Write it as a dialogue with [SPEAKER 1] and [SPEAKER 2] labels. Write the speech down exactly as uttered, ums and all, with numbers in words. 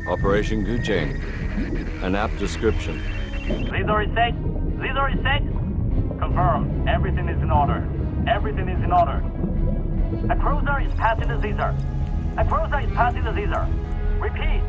[SPEAKER 1] Operation Gujing. An apt description.
[SPEAKER 2] Caesar is set. Caesar is set. Confirm. Everything is in order. Everything is in order. A cruiser is passing the Caesar. A cruiser is passing the Caesar. Repeat.